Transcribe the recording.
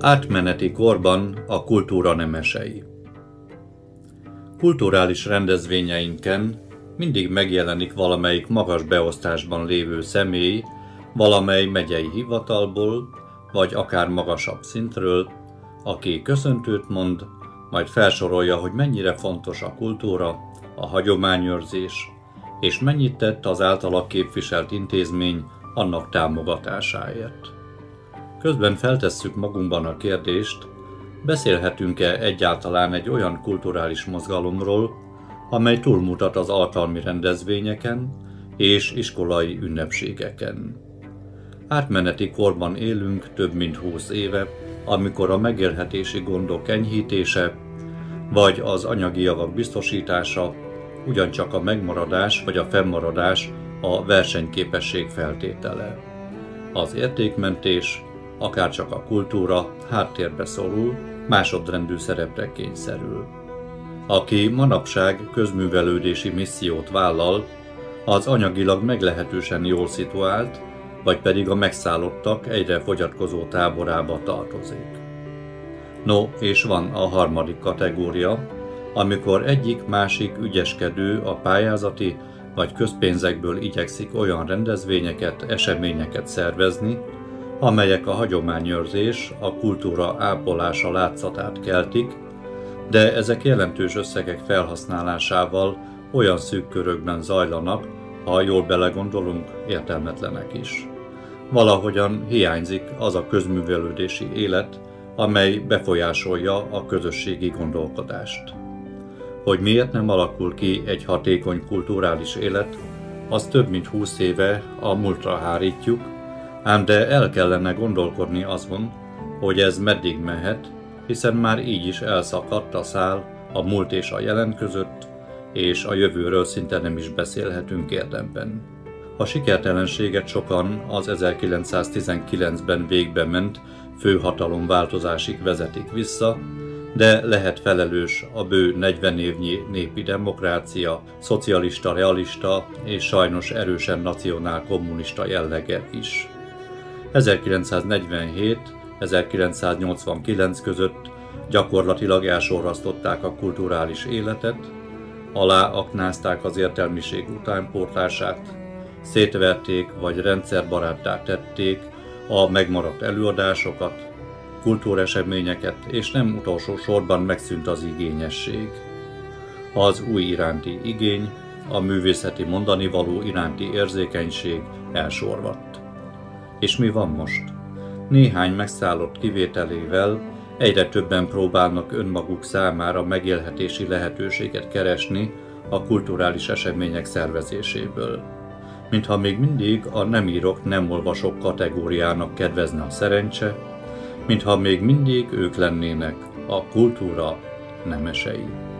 Átmeneti korban a kultúra nemesei. Kulturális rendezvényeinken mindig megjelenik valamelyik magas beosztásban lévő személy, valamely megyei hivatalból, vagy akár magasabb szintről, aki köszöntőt mond, majd felsorolja, hogy mennyire fontos a kultúra, a hagyományőrzés, és mennyit tett az általa képviselt intézmény annak támogatásáért. Közben feltesszük magunkban a kérdést, beszélhetünk-e egyáltalán egy olyan kulturális mozgalomról, amely túlmutat az alkalmi rendezvényeken és iskolai ünnepségeken. Átmeneti korban élünk több mint 20 éve, amikor a megélhetési gondok enyhítése, vagy az anyagi javak biztosítása ugyancsak a megmaradás vagy a fennmaradás a versenyképesség feltétele. Az értékmentés, akárcsak a kultúra háttérbe szorul, másodrendű szerepre kényszerül. Aki manapság közművelődési missziót vállal, az anyagilag meglehetősen jól szituált, vagy pedig a megszállottak egyre fogyatkozó táborába tartozik. No, és van a harmadik kategória, amikor egyik-másik ügyeskedő a pályázati vagy közpénzekből igyekszik olyan rendezvényeket, eseményeket szervezni, amelyek a hagyományőrzés, a kultúra ápolása látszatát keltik, de ezek jelentős összegek felhasználásával olyan szűk körökben zajlanak, ha jól belegondolunk, értelmetlenek is. Valahogyan hiányzik az a közművelődési élet, amely befolyásolja a közösségi gondolkodást. Hogy miért nem alakul ki egy hatékony kulturális élet, az több mint 20 éve a múltra hárítjuk, ám de el kellene gondolkodni azon, hogy ez meddig mehet, hiszen már így is elszakadt a szál a múlt és a jelen között, és a jövőről szinte nem is beszélhetünk érdemben. A sikertelenséget sokan az 1919-ben végbe ment főhatalomváltozásig vezetik vissza, de lehet felelős a bő 40 évnyi népi demokrácia, szocialista, realista és sajnos erősen nacionál-kommunista jellege is. 1947-1989 között gyakorlatilag elsorvasztották a kulturális életet, aláaknázták az értelmiség utánpótlását, szétverték vagy rendszerbaráttá tették a megmaradt előadásokat, kultúreseményeket, és nem utolsó sorban megszűnt az igényesség. Az új iránti igény, a művészeti mondanivaló iránti érzékenység elsorvadt. És mi van most? Néhány megszállott kivételével egyre többen próbálnak önmaguk számára megélhetési lehetőséget keresni a kulturális események szervezéséből. Mintha még mindig a nem írok, nem olvasok kategóriának kedvezne a szerencse, mintha még mindig ők lennének a kultúra nemesei.